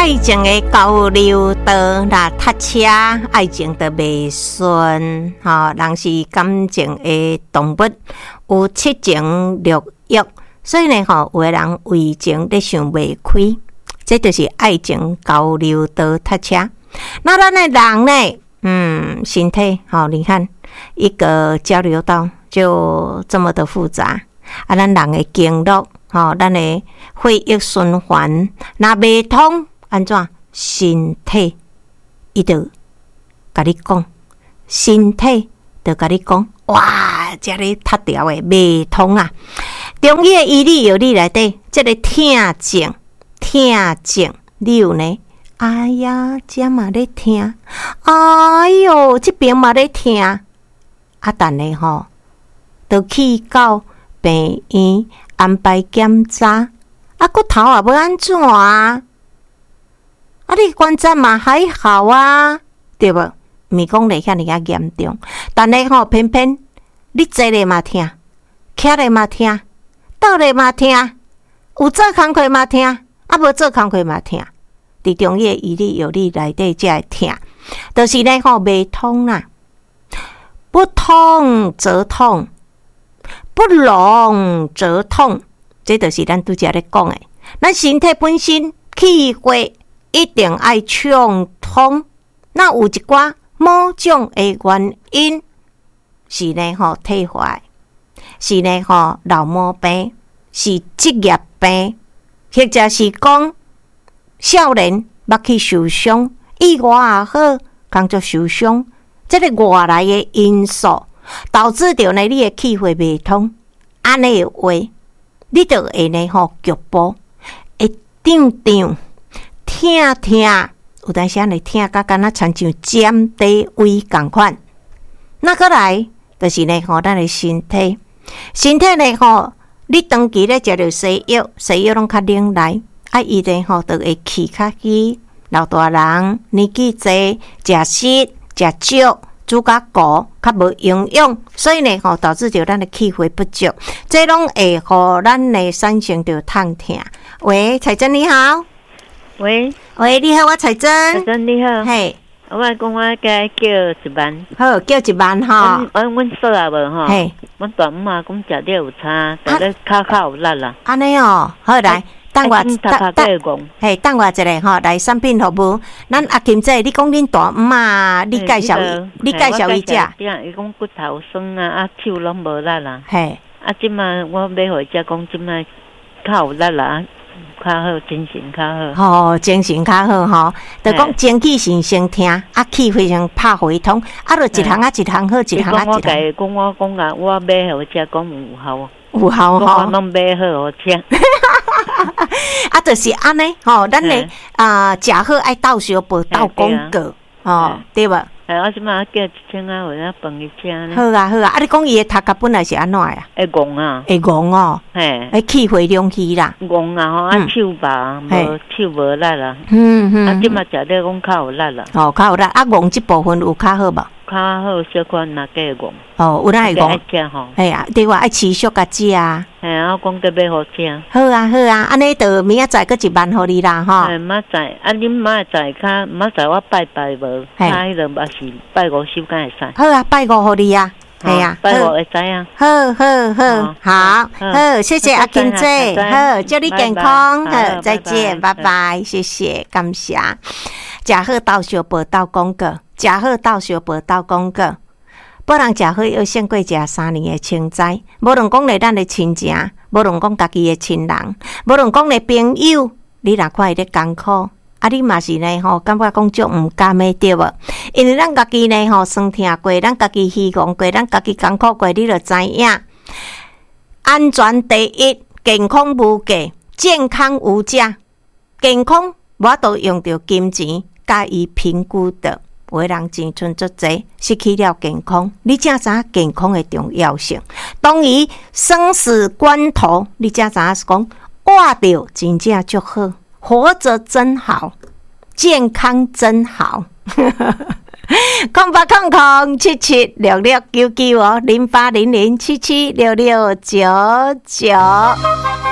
爱情的交流道，那塞车，爱情就袂顺。人是感情的动物，有七情六欲，所以呢，有的人为情咧想袂开，这就是爱情交流道塞车。那咱的人呢，身体，你看一个交流道就这么的复杂。咱人的经络，咱的血液循环，若袂通。安怎？身体伊就甲你讲，身体就甲你讲，哇，这里塌掉诶，袂通啊！中医的医理药理内底，这个疼症，你有呢？哎呀，这嘛咧疼，哎哟，这边嘛咧疼，但呢就去到病院安排检查，骨头也要安怎啊？你观察嘛还好啊，对不？咪讲咧遐尼啊严重，但係偏偏你坐咧嘛疼，徛咧嘛疼，倒咧嘛疼，有做工课嘛疼，无做工课嘛疼。伫中医医理药理内底才会疼，就是咧袂通啦，不通则痛，不拢则痛，这就是咱拄则咧讲诶。咱身体本身气血。一定爱畅通，那有一寡某种的原因是呢退化，是呢老毛病，是职业病，或者是讲少年捌去受伤，意外也好，工作受伤，这个外来的因素导致着呢你的气血袂通，安尼的话，你就会呢局部会胀。疼，有当时你疼甲敢若亲像尖底位共款。那过来就是呢，咱的身体呢，你长期咧食着西药拢较冷来，伊呢就会气较虚。老大人年纪济，食食少，煮甲糊，较无营养，所以呢导致着咱的气血不足，这拢会互咱呢产生着痛疼。喂，彩珍你好。 喂， 你好，我彩珍。 彩珍你好， 嘿， 我讲我该叫1万， 好，叫1万哈。 阮说啊无吼， 嘿， 阮大姆啊讲食了有差，但咧骹有力啦。 安尼哦，好来，等我嘿，等我一下吼，来产品服务，咱阿金姐，你讲恁大姆啊，你介绍伊食。 伊讲骨头酸啊，手拢无力啦。 嘿， 即马我买回家讲，即马骹有力啦。较好，精神较好，精神较好吼。就讲精气神先听，气非常拍回通，就一项一项好，一项一项。 我讲啊，我买互食讲有效， 有效吼。 我拢买好互食。 就是安尼吼，咱咧食好爱倒小报倒广告，对无？ 我即马叫1000啊，或者饭去食呢。 好啊！你讲伊的头壳本来是安怎呀？ 会戆啊！ 会戆哦， 嘿， 气血两虚啦。 戆啊！手吧，手无力啦。即马食了讲较有力啦。 较有力。戆即部分有较好无？ 较好小可哪个戆？ 有哪会戆？ 爱食吼。 系啊，对话爱持续甲食啊。 嘿，我讲得买好食。 好啊，安尼就明仔载佫1万互你啦，吼。 明仔载，恁明仔载较明仔载我拜无，迄个嘛是拜5收敢会使。 好啊，拜5互你啊。系啊， 拜5会使啊。 好，谢谢阿金姐，好，祝你健康，好，再见，拜拜，谢谢，感谢。食好倒小报倒广告，食好倒小报倒广告。别人食好要胜过食3年的清斋，无论讲咧咱的亲情，无论讲家己的亲人，无论讲咧朋友，你若看伊咧艰苦，你嘛是呢感觉讲足毋甘的对无？因为咱家己呢酸痛过，咱家己虚妄过，咱家己艰苦过，你就知影。安全第一，健康无价，健康无价，健康我都用着金钱甲伊评估的。有的人钱存足济，失去了健康，你才知影健康的重要性。当伊生死关头，你才知影讲活着真正足好，活着真好，健康真好。08007766990800776699。